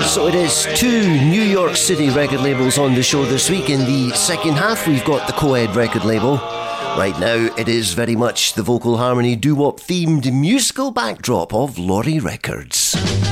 So it is two New York City record labels on the show this week. In the second half, we've got the Coed record label. Right now, it is very much the vocal harmony doo-wop themed musical backdrop of Laurie Records.